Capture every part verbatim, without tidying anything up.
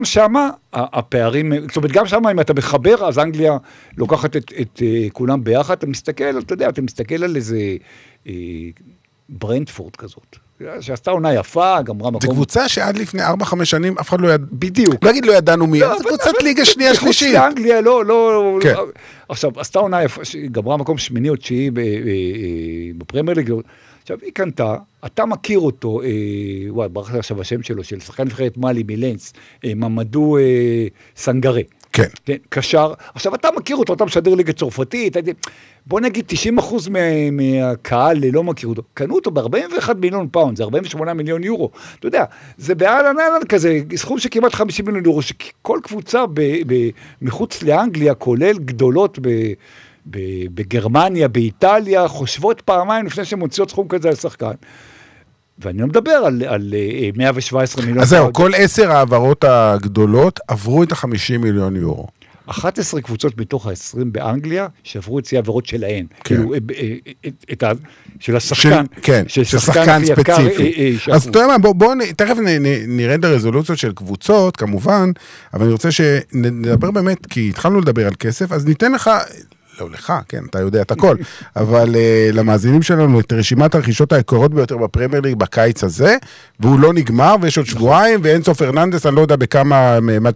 שמה הפערים, זאת אומרת, גם שמה אם אתה מחבר, אז אנגליה לוקחת את, את כולם ביחד, אתה מסתכל, אתה יודע, אתה מסתכל על איזה אה, ברנדפורד כזאת, שעשתה עונה יפה, גמרה מקום. זו קבוצה שעד לפני ארבע חמש שנים, אף אחד לא ידע, בדיוק. לא אגיד לא ידענו מי, זו קבוצת ליגה שנייה שלישית. מחוץ לאנגליה, לא, לא, כן. עכשיו, עשתה עונה יפה, גמרה מקום שמיני או תשיעי בפרמייר ליג, עכשיו, היא קנתה, אתה מכיר אותו, אה, וואי, ברח לי עכשיו השם שלו, של שחקן נבחרת מאלי מלנס, אה, ממדו אה, סנגרה. כן. כן. קשר. עכשיו, אתה מכיר אותו, אתה משדר ליגה צרפתית, בוא נגיד תשעים אחוז מה, מהקהל לא מכיר אותו. קנו אותו ב-ארבעים ואחד מיליון פאונד, זה ארבעים ושמונה מיליון יורו. אתה יודע, זה באלן אלן כזה, סכום שכמעט חמישים מיליון יורו, שכל קבוצה ב, ב, מחוץ לאנגליה, כולל גדולות ב... בגרמניה, באיטליה, חושבות פעמיים לפני שהן מוציאות סכום כזה על שחקן. ואני לא מדבר על, על מאה ושבע עשרה מיליון. אז זהו, כל עשר העברות הגדולות עברו את ה-חמישים מיליון יורו. אחת עשרה קבוצות מתוך ה-עשרים באנגליה שעברו את העברות שלהן. כאילו, את ה... של השחקן. כן, של שחקן ספציפי. אז אתה יודע מה, בואו תכף נרד לרזולוציות של קבוצות, כמובן, אבל אני רוצה שנדבר באמת, כי התחלנו לדבר על כסף, אז ניתן לך... לא לך, כן, אתה יודע את הכל, אבל uh, למאזינים שלנו את רשימת הרכישות היקרות ביותר בפרמייר ליג בקיץ הזה, והוא לא נגמר, ויש עוד שבועיים, ואנסו פרננדס, אני לא יודע בכמה,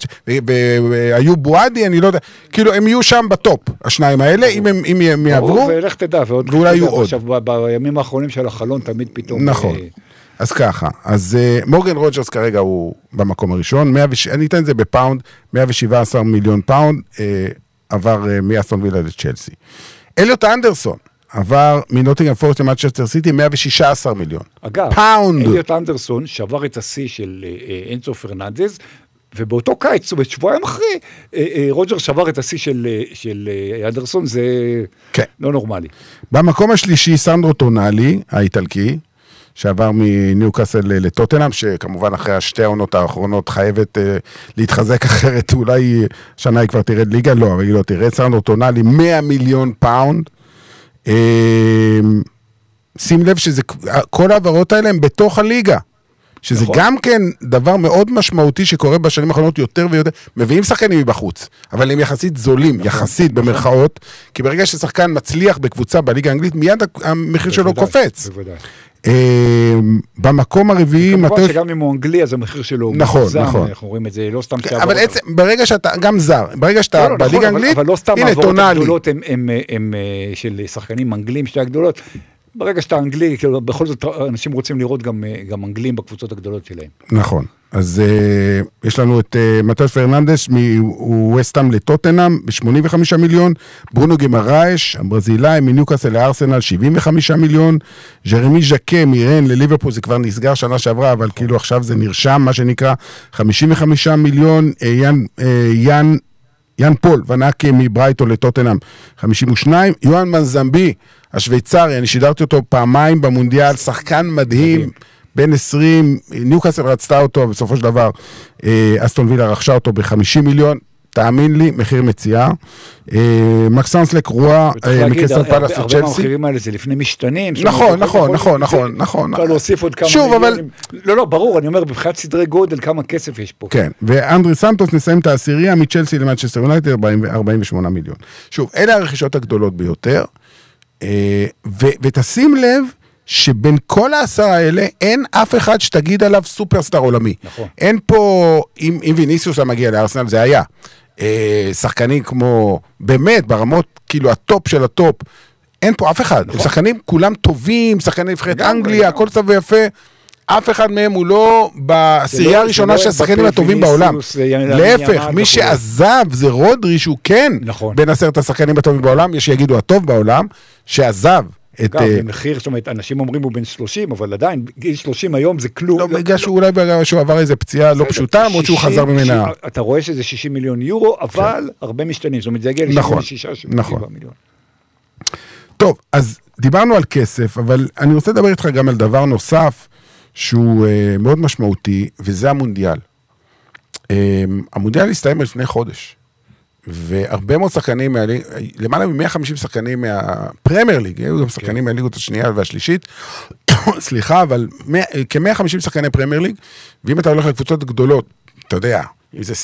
והיו בועדי, אני לא יודע, כאילו הם יהיו שם בטופ, השניים האלה, אם הם, אם הם יעברו, ולך תדע, ואולי יהיו עוד. עכשיו, בימים האחרונים של החלון, תמיד פתאום... נכון. אז ככה, אז uh, מורגן רוג'רס כרגע הוא במקום הראשון, מאה ו... אני אתן את זה בפאונד, מאה ושבע עשרה מיליון פאונד, uh, עבר מאסטון וילה לצ'לסי. אליוט אנדרסון עבר מנוטינגהאם פורסט למנצ'סטר סיטי מאה ושישה עשר מיליון. אגב, פאונד. אליוט אנדרסון שבר את השיא של אנסו פרננדז, ובאותו קיץ, זאת אומרת, שבועיים אחרי, רוג'ר שבר את השיא של, של אנדרסון, זה כן. לא נורמלי. במקום השלישי, סנדרו טונאלי, האיטלקי, שעבר מניוקאסל לטוטנהאם, שכמובן אחרי השתי העונות האחרונות חייבת uh, להתחזק אחרת, אולי שנה היא כבר תרד ליגה, לא, אבל היא לא תרד, סנדרו טונאלי, מאה מיליון פאונד, uh, שים לב שזה, כל העברות האלה הם בתוך הליגה, שזה נכון. גם כן דבר מאוד משמעותי שקורה בשנים האחרונות יותר ויותר, מביאים שחקנים מבחוץ, אבל הם יחסית זולים, נכון. יחסית נכון. במרכאות, כי ברגע ששחקן מצליח בקבוצה בליגה האנגלית, מיד המחיר שלו קופץ. בוודאי. במקום הרביעי... כמובן שגם אם הוא אנגלי, אז המחיר שלו הוא נכון, נכון. אנחנו רואים את זה, לא סתם שעבור... אבל ברגע שאתה, גם זר, ברגע שאתה בליגה האנגלית, אבל לא סתם העברות הגדולות הם של שחקנים אנגלים, שתי הגדולות, ברגע שאתה אנגלי, בכל זאת אנשים רוצים לראות גם אנגלים בקבוצות הגדולות שלהם. נכון. אז uh, יש לנו את uh, מתאוס פרננדס מווסטהאם לטוטנהאם ב-שמונים וחמישה מיליון, ברונו גימרייש, הברזילאי מניוקאסל לארסנל שבעים וחמישה מיליון, ג'רמי ז'קה מרן לליברפול, זה כבר נסגר שנה שעברה, אבל כאילו עכשיו זה נרשם, מה שנקרא, חמישים וחמישה מיליון, uh, יאן, uh, יאן, יאן פול ונאקי מברייטון לטוטנהאם חמישים ושניים, יואן מנזמבי, השוויצרי, אני שידרתי אותו פעמיים במונדיאל, שחקן מדהים, בין עשרים, ניוקאסל רצתה אותו, בסופו של דבר, אסטון וילה רכשה אותו ב-חמישים מיליון, תאמין לי, מחיר מציאה. מקסנס לקרואה, מקסטל פלאס לצ'לסי. הרבה מהמחירים האלה זה לפני משתנים. נכון, נכון, נכון, נכון, נכון. אפשר להוסיף עוד כמה שוב, אבל... לא, לא, ברור, אני אומר, בבחינת סדרי גודל, כמה כסף יש פה. כן, ואנדרי סנטוס נסיים את העשירייה, מצ'לסי למנצ'סטר יונייטד, ארבעים ושמונה מיליון. שוב, אלה הרכישות הגדולות ביותר, ותשים לב, שבין כל העשרה האלה, אין אף אחד שתגיד עליו סופרסטאר עולמי. נכון. אין פה, אם, אם ויניסיוס מגיע לארסנל, זה היה. אה, שחקנים כמו, באמת, ברמות, כאילו, הטופ של הטופ, אין פה אף אחד. נכון. שחקנים כולם טובים, שחקני נבחרת אנגליה, הכל טוב ויפה, אף אחד מהם הוא לא בעשירייה הראשונה של השחקנים הטובים בעולם. להפך, מי שעזב זה רודרי, שהוא כן בין עשרת השחקנים הטובים בעולם, יש שיגידו הטוב בעולם, שעזב. אגב, במחיר, זאת אומרת, אנשים אומרים הוא בן שלושים, אבל עדיין, גיל שלושים היום זה כלום. לא, בגלל שהוא אולי בגלל שהוא עבר איזה פציעה לא פשוטה, עוד שהוא חזר ממנה. אתה רואה שזה שישים מיליון יורו, אבל הרבה משתנים, זאת אומרת, זה יגיע ל-שבעים ושישה שבעים ושבעה מיליון. טוב, אז דיברנו על כסף, אבל אני רוצה לדבר איתך גם על דבר נוסף, שהוא מאוד משמעותי, וזה המונדיאל. המונדיאל הסתיים לפני חודש. והרבה מאוד שחקנים, למעלה מ-מאה וחמישים שחקנים מהפרמייר ליג, היו גם שחקנים מהליגות השנייה והשלישית, סליחה, אבל כ-מאה וחמישים שחקני פרמייר ליג, ואם אתה הולך לקבוצות גדולות, אתה יודע, אם זה